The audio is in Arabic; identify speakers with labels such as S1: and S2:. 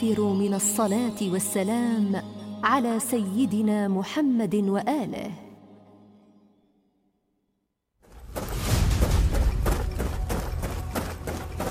S1: الوافر من الصلاة والسلام على سيدنا محمد وآله.